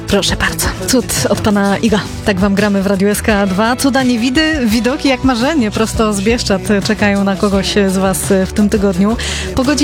Proszę bardzo. Cud od pana Iga. Tak wam gramy w Radiu SK2. Cuda nie widoki jak marzenie prosto z Bieszczad czekają na kogoś z was w tym tygodniu. Po godzinie